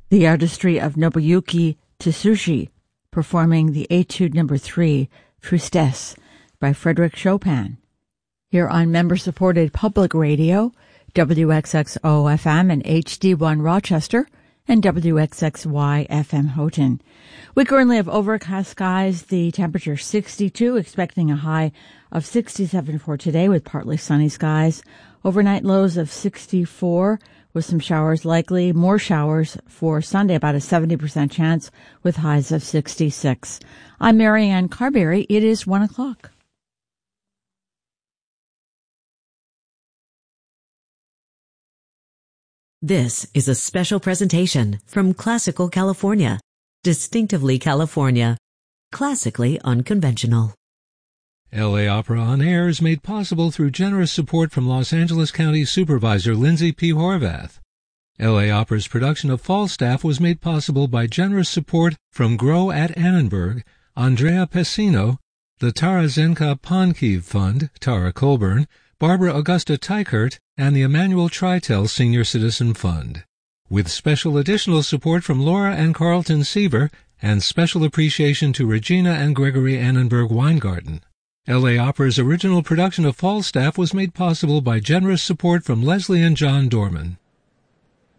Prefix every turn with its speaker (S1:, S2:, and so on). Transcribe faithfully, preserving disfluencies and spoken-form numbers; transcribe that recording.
S1: The Artistry of Nobuyuki Tsushi, performing the Etude Number three, Tristesse, by Frédéric Chopin. Here on member-supported public radio, W X X O F M and H D one Rochester, and W X X Y F M Houghton. We currently have overcast skies, the temperature sixty-two, expecting a high of sixty-seven for today with partly sunny skies. Overnight lows of sixty-four with some showers likely. More showers for Sunday, about a seventy percent chance with highs of sixty-six. I'm Marianne Carberry. It is one o'clock.
S2: This is a special presentation from Classical California. Distinctively California. Classically unconventional.
S3: L A Opera On Air is made possible through generous support from Los Angeles County Supervisor Lindsay P. Horvath. L A Opera's production of Falstaff was made possible by generous support from Grow at Annenberg, Andrea Pessino, the Tara Zenka Ponkiv Fund, Tara Colburn, Barbara Augusta Teichert, and the Emmanuel Tritel Senior Citizen Fund. With special additional support from Laura and Carlton Seaver, and special appreciation to Regina and Gregory Annenberg Weingarten. L A Opera's original production of Falstaff was made possible by generous support from Leslie and John Dorman.